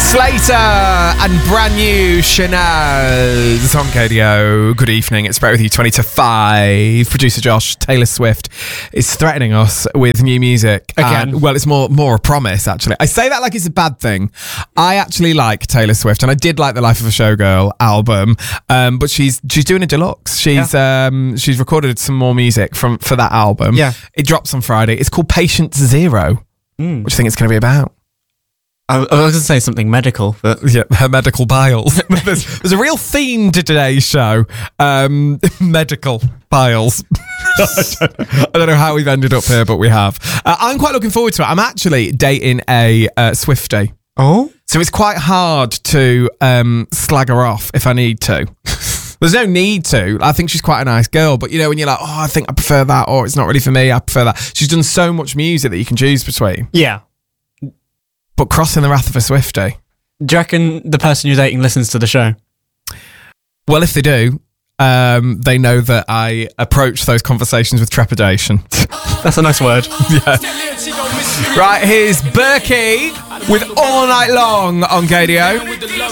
Slater and brand new Shanaz on KDO. Good evening. It's Brett with you, 20 to 5. Producer Josh, Taylor Swift is threatening us with new music. Again. Well, it's more a promise, actually. I say that like it's a bad thing. I actually like Taylor Swift, and I did like the Life of a Showgirl album, but she's doing a deluxe. She's recorded some more music for that album. Yeah. It drops on Friday. It's called Patient Zero. What do you think it's going to be about? I was going to say something medical, but... Yeah, her medical biles. there's a real theme to today's show. Medical biles. I don't know how we've ended up here, but we have. I'm quite looking forward to it. I'm actually dating a Swiftie. Oh? So it's quite hard to slag her off if I need to. There's no need to. I think she's quite a nice girl. But, you know, when you're like, I think I prefer that, or it's not really for me, I prefer that. She's done so much music that you can choose between. Yeah. But crossing the wrath of a Swiftie. Do you reckon the person you're dating listens to the show? Well, if they do, they know that I approach those conversations with trepidation. That's a nice word. Yeah. Right, here's Berkey with All Night Long on KDO.